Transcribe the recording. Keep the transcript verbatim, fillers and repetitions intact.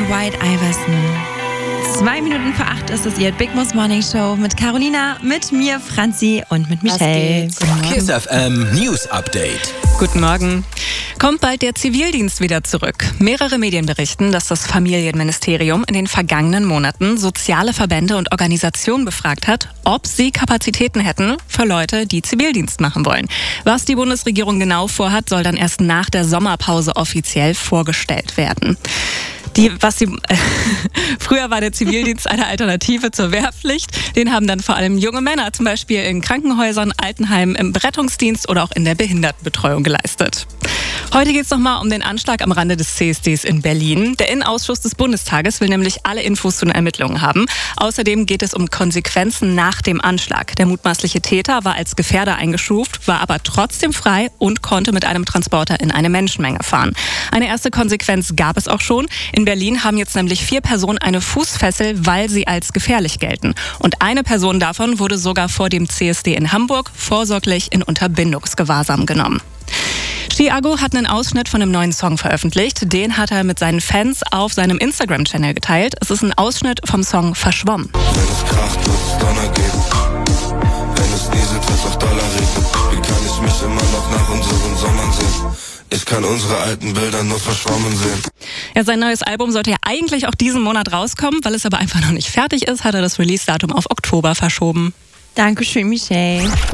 White Iverson. Zwei Minuten vor acht ist es ihr Big Mo's Morning Show mit Carolina, mit mir, Franzi und mit Michelle. Kiss F M News Update. Guten Morgen. Kommt bald der Zivildienst wieder zurück? Mehrere Medien berichten, dass das Familienministerium in den vergangenen Monaten soziale Verbände und Organisationen befragt hat, ob sie Kapazitäten hätten für Leute, die Zivildienst machen wollen. Was die Bundesregierung genau vorhat, soll dann erst nach der Sommerpause offiziell vorgestellt werden. Die, was die, äh, früher war der Zivildienst eine Alternative zur Wehrpflicht. Den haben dann vor allem junge Männer, zum Beispiel in Krankenhäusern, Altenheimen, im Rettungsdienst oder auch in der Behindertenbetreuung geleistet. Heute geht es nochmal um den Anschlag am Rande des C S Ds in Berlin. Der Innenausschuss des Bundestages will nämlich alle Infos zu den Ermittlungen haben. Außerdem geht es um Konsequenzen nach dem Anschlag. Der mutmaßliche Täter war als Gefährder eingestuft, war aber trotzdem frei und konnte mit einem Transporter in eine Menschenmenge fahren. Eine erste Konsequenz gab es auch schon. In Berlin haben jetzt nämlich vier Personen eine Fußfessel, weil sie als gefährlich gelten. Und eine Person davon wurde sogar vor dem C S D in Hamburg vorsorglich in Unterbindungsgewahrsam genommen. Thiago hat einen Ausschnitt von einem neuen Song veröffentlicht. Den hat er mit seinen Fans auf seinem Instagram-Channel geteilt. Es ist ein Ausschnitt vom Song Verschwommen. Wenn es kracht, wird es Donner geben. Wenn es nieselt, wird es auf Dollar regnen. Wie kann ich mich immer noch nach unseren Sommern sehen? Ich kann unsere alten Bilder nur verschwommen sehen. Ja, sein neues Album sollte ja eigentlich auch diesen Monat rauskommen. Weil es aber einfach noch nicht fertig ist, hat er das Release-Datum auf Oktober verschoben. Dankeschön, Michelle.